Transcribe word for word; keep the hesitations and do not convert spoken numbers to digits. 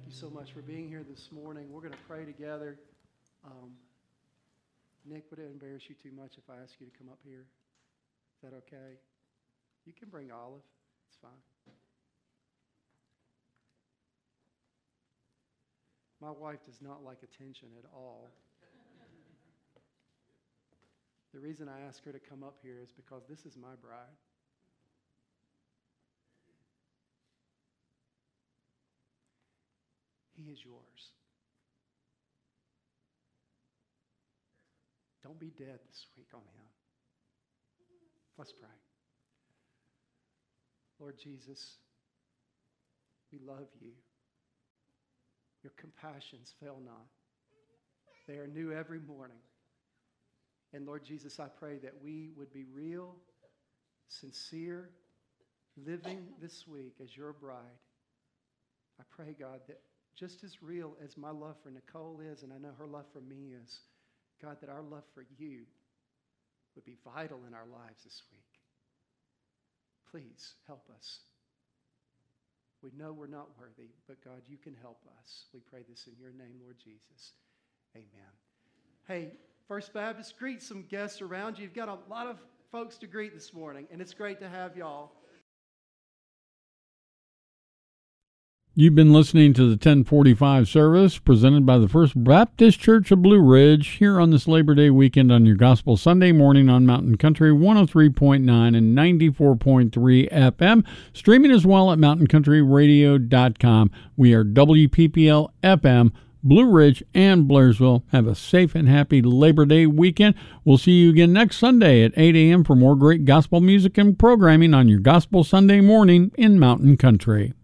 you so much for being here this morning. We're going to pray together. Um, Nick, would it embarrass you too much if I ask you to come up here? Is that okay? You can bring Olive. It's fine. My wife does not like attention at all. The reason I ask her to come up here is because this is my bride. He is yours. Don't be dead this week on him. Let's pray. Lord Jesus, we love you. Your compassions fail not. They are new every morning. And Lord Jesus, I pray that we would be real, sincere, living this week as your bride. I pray, God, that just as real as my love for Nicole is, and I know her love for me is, God, that our love for you would be vital in our lives this week. Please help us. We know we're not worthy, but God, you can help us. We pray this in your name, Lord Jesus. Amen. Hey, First Baptist, greet some guests around you. You've got a lot of folks to greet this morning, and it's great to have y'all. You've been listening to the ten forty-five service presented by the First Baptist Church of Blue Ridge here on this Labor Day weekend on your Gospel Sunday morning on Mountain Country one oh three point nine and ninety-four point three F M, streaming as well at mountain country radio dot com. We are W P P L F M, Blue Ridge, and Blairsville. Have a safe and happy Labor Day weekend. We'll see you again next Sunday at eight a.m. for more great gospel music and programming on your Gospel Sunday morning in Mountain Country.